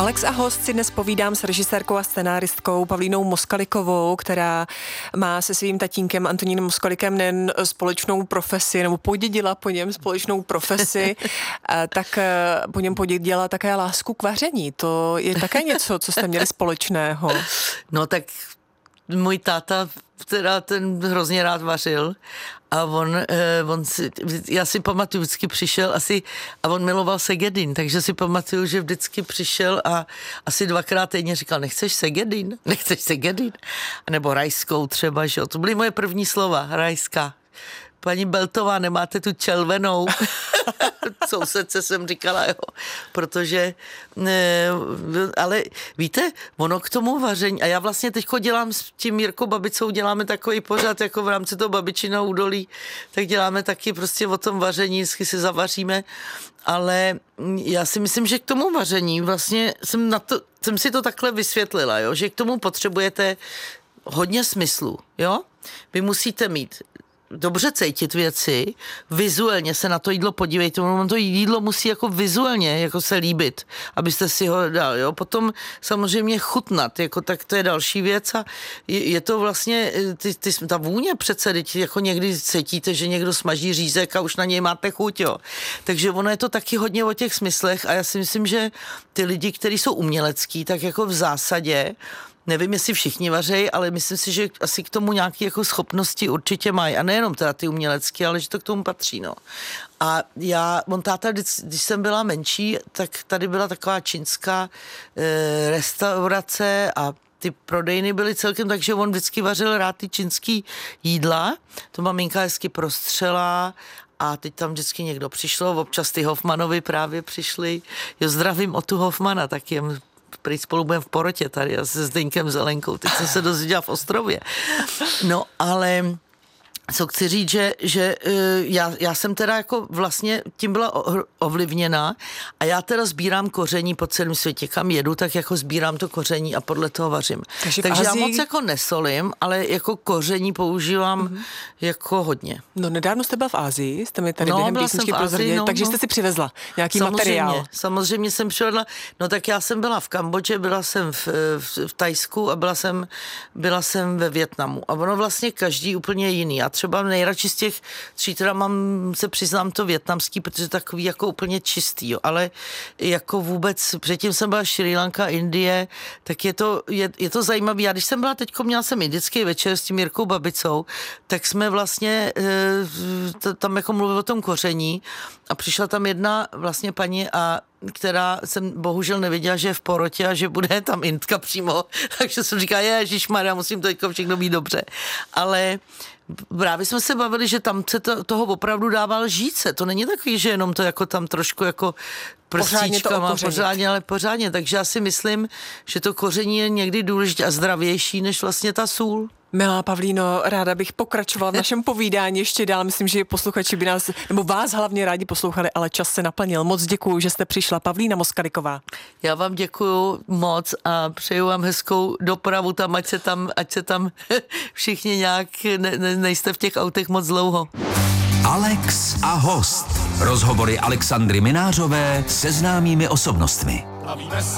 Alex a host si dnes povídám s režisérkou a scenáristkou Pavlínou Moskalikovou, která má se svým tatínkem Antonínem Moskalikem nejen společnou profesi, nebo podědila po něm společnou profesi, tak po něm podědila také lásku k vaření. To je také něco, co jste měli společného. No tak můj táta, teda ten hrozně rád vařil a já si pamatuju, vždycky přišel a on miloval segedin, takže si pamatuju, že vždycky přišel a asi 2krát týdně říkal, nechceš segedin? Nebo rajskou třeba, že jo? To byly moje první slova, rajská. Paní Beltová, nemáte tu čelvenou? Sousedce jsem říkala, jo, protože, ale víte, ono k tomu vaření, a já vlastně teďko dělám s tím Jirkou Babicou, děláme takový pořad, jako v rámci toho Babičina údolí, tak děláme taky prostě o tom vaření, vždycky si zavaříme, ale já si myslím, že k tomu vaření vlastně jsem si to takhle vysvětlila, jo, že k tomu potřebujete hodně smyslu, jo, vy musíte mít dobře cítit věci, vizuálně se na to jídlo podívejte, to jídlo musí jako vizuálně jako se líbit, abyste si ho dal, jo. Potom samozřejmě chutnat, jako tak to je další věc a je to vlastně, ta vůně přece, jako někdy cítíte, že někdo smaží řízek a už na něj máte chuť, jo. Takže ono je to taky hodně o těch smyslech a já si myslím, že ty lidi, kteří jsou umělecký, tak jako v zásadě nevím, jestli všichni vařejí, ale myslím si, že asi k tomu nějaké jako schopnosti určitě mají. A nejenom teda ty umělecké, ale že to k tomu patří, no. A on táta, když jsem byla menší, tak tady byla taková čínská restaurace a ty prodejny byly celkem, takže on vždycky vařil rád ty čínský jídla. To maminka hezky prostřela a teď tam vždycky někdo přišlo, občas ty Hoffmanovi právě přišli. Jo, zdravím Otu Hoffmana, tak jen prý spolu budeme v porotě tady a se Zdeňkem Zelenkou. Teď jsem se dozvěděla v Ostrově. No, ale co chci říct, že já jsem teda jako vlastně tím byla ovlivněna a já teda sbírám koření po celém světě. Kam jedu, tak jako sbírám to koření a podle toho vařím. Takže já moc jako nesolím, ale jako koření používám jako hodně. No nedávno jste byla v Asii, jste mi tady během písničky prozradili, takže jste si přivezla nějaký materiál. Samozřejmě jsem přivedla, no tak já jsem byla v Kambodži, byla jsem v Thajsku a byla jsem ve Vietnamu. A ono vlastně každý úplně jiný. A třeba nejradši z těch tří, teda se přiznám to vietnamský, protože takový jako úplně čistý, jo. Ale jako vůbec, předtím jsem byla Srí Lanka, Indie, tak je to zajímavý. Já když jsem byla měla jsem indický večer s tím Jirkou Babicou, tak jsme vlastně tam jako mluvili o tom koření a přišla tam jedna vlastně paní která jsem bohužel nevěděla, že je v porotě a že bude tam Indka přímo, takže jsem říkala, ježišmarja, musím to všechno být dobře. Ale právě jsme se bavili, že tam se toho opravdu dává lžíce. To není takový, že jenom to jako tam trošku jako prstíčkama, pořádně, ale pořádně. Takže já si myslím, že to koření je někdy důležitě a zdravější než vlastně ta sůl. Milá Pavlíno, ráda bych pokračovala v našem povídání ještě dál. Myslím, že posluchači by nás, nebo vás hlavně rádi poslouchali, ale čas se naplnil. Moc děkuju, že jste přišla. Pavlína Moskaliková. Já vám děkuju moc a přeju vám hezkou dopravu tam, ať se tam všichni nějak nejste v těch autech moc dlouho. Alex a host. Rozhovory Alexandry Minářové se známými osobnostmi.